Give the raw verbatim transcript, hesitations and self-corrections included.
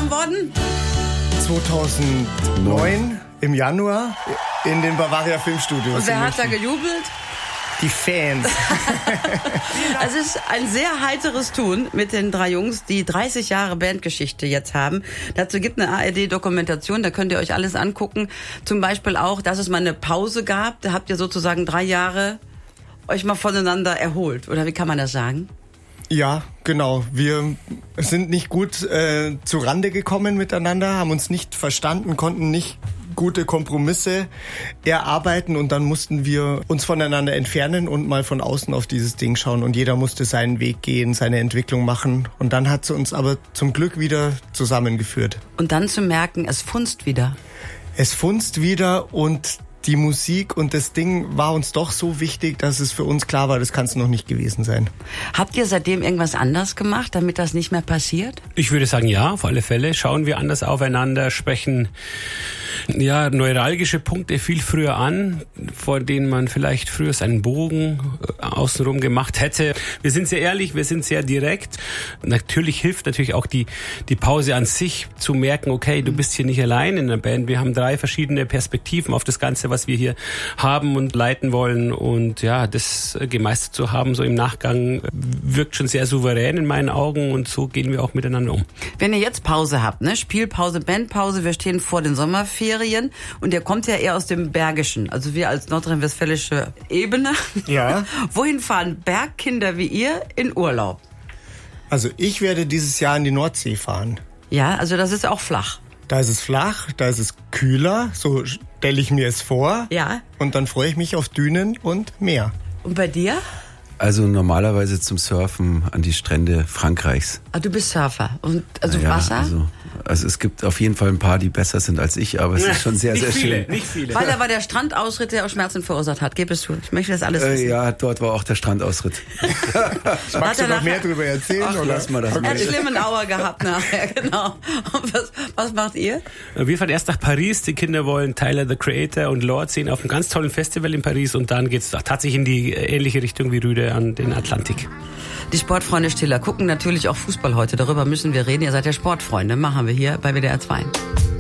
aufgenommen worden? zweitausendneun im Januar in den Bavaria Filmstudios. Und wer hat da gejubelt? Die Fans. Es ist ein sehr heiteres Tun mit den drei Jungs, die dreißig Jahre Bandgeschichte jetzt haben. Dazu gibt eine A R D-Dokumentation, da könnt ihr euch alles angucken. Zum Beispiel auch, dass es mal eine Pause gab. Da habt ihr sozusagen drei Jahre euch mal voneinander erholt. Oder wie kann man das sagen? Ja, genau. Wir sind nicht gut äh, zu Rande gekommen miteinander, haben uns nicht verstanden, konnten nicht gute Kompromisse erarbeiten und dann mussten wir uns voneinander entfernen und mal von außen auf dieses Ding schauen und jeder musste seinen Weg gehen, seine Entwicklung machen und dann hat sie uns aber zum Glück wieder zusammengeführt. Und dann zu merken, es funzt wieder. Es funzt wieder und die Musik und das Ding war uns doch so wichtig, dass es für uns klar war, das kann es noch nicht gewesen sein. Habt ihr seitdem irgendwas anders gemacht, damit das nicht mehr passiert? Ich würde sagen, ja, auf alle Fälle. Schauen wir anders aufeinander, sprechen ja neuralgische Punkte viel früher an, vor denen man vielleicht früher seinen Bogen außenrum gemacht hätte. Wir sind sehr ehrlich, wir sind sehr direkt. Natürlich hilft natürlich auch die, die Pause an sich zu merken, okay, du bist hier nicht allein in der Band. Wir haben drei verschiedene Perspektiven auf das Ganze, was wir hier haben und leiten wollen. Und ja, das gemeistert zu haben, so im Nachgang, wirkt schon sehr souverän in meinen Augen und so gehen wir auch miteinander um. Wenn ihr jetzt Pause habt, ne, Spielpause, Bandpause, wir stehen vor den Sommerferien und der kommt ja eher aus dem Bergischen, also wir als nordrhein-westfälische Ebene. Ja. Wohin fahren Bergkinder wie ihr in Urlaub? Also ich werde dieses Jahr in die Nordsee fahren. Ja, also das ist auch flach. Da ist es flach, da ist es kühler, so stelle ich mir es vor. Ja. Und dann freue ich mich auf Dünen und Meer. Und bei dir? Also normalerweise zum Surfen an die Strände Frankreichs. Ah, du bist Surfer. Und also naja, Wasser? Also, also es gibt auf jeden Fall ein paar, die besser sind als ich, aber es ist schon sehr, nicht sehr viele, schön. Nicht viele. Weil da war der Strandausritt, der auch Schmerzen verursacht hat. Gib es zu. Ich möchte das alles Äh, wissen. ja, dort war auch der Strandausritt. Magst du noch mehr darüber erzählen? Ach, oder? lass mal das Er mal. hat schlimmen Auer gehabt nachher, genau. Und was, was macht ihr? Wir fahren erst nach Paris. Die Kinder wollen Tyler, the Creator und Lord sehen auf einem ganz tollen Festival in Paris und dann geht's tatsächlich in die ähnliche Richtung wie Rüde an den Atlantik. Die Sportfreunde Stiller gucken natürlich auch Fußball heute. Darüber müssen wir reden. Ihr seid ja Sportfreunde. Machen wir hier bei W D R zwei.